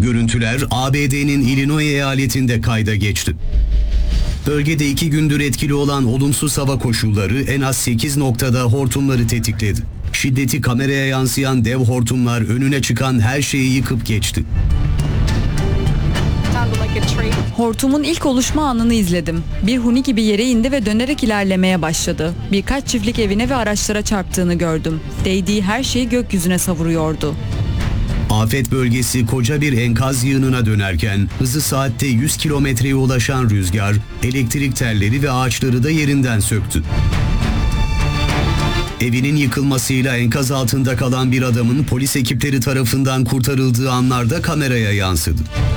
Görüntüler ABD'nin Illinois eyaletinde kayda geçti. Bölgede 2 gündür etkili olan olumsuz hava koşulları en az 8 noktada hortumları tetikledi. Şiddeti kameraya yansıyan dev hortumlar önüne çıkan her şeyi yıkıp geçti. Hortumun ilk oluşma anını izledim. Bir huni gibi yere indi ve dönerek ilerlemeye başladı. Birkaç çiftlik evine ve araçlara çarptığını gördüm. Değdiği her şeyi gökyüzüne savuruyordu. Afet bölgesi koca bir enkaz yığınına dönerken hızı saatte 100 kilometreye ulaşan rüzgar, elektrik telleri ve ağaçları da yerinden söktü. Evinin yıkılmasıyla enkaz altında kalan bir adamın polis ekipleri tarafından kurtarıldığı anlarda kameraya yansıdı.